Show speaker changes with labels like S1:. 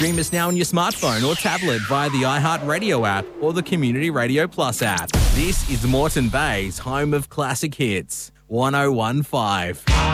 S1: Stream us now on your smartphone or tablet via the iHeartRadio app or the Community Radio Plus app. This is Moreton Bay's home of classic hits. 1015.